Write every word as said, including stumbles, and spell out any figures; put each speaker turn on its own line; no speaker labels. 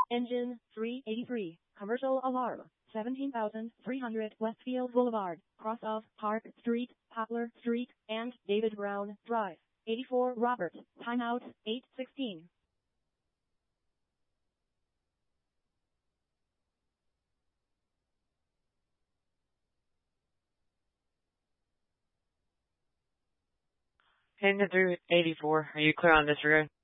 Engine three eighty-three. Commercial alarm. seventeen thousand three hundred Westfield Boulevard, cross of Park Street, Poplar Street, and David Brown Drive. eighty-four Robert. Timeout eight sixteen.
Engine three eighty-four, are you clear on this road?